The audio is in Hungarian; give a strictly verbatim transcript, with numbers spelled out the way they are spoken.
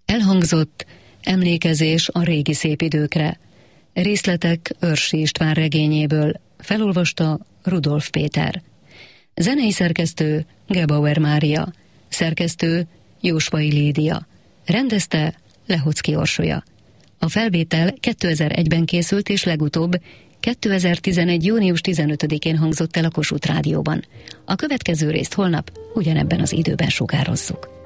Elhangzott Emlékezés a régi szép időkre. Részletek Őrsi István regényéből. Felolvasta Rudolf Péter. Zenei szerkesztő Gebauer Mária. Szerkesztő Jósvai Lídia. Rendezte Lehocki Orsolya. A felvétel kétezer-egyben készült, és legutóbb kétezer-tizenegy. június tizenötödikén hangzott el a Kossuth Rádióban. A következő részt holnap ugyanebben az időben sugározzuk.